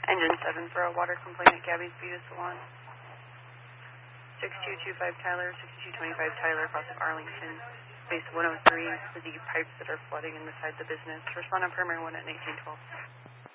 Engine 7 for a water complaint at Gabby's Beauty Salon. 6225 Tyler, 6225 Tyler, across of Arlington. Base 103 for the pipes that are flooding in the side of the business. Respond on perimeter 1 at 1912.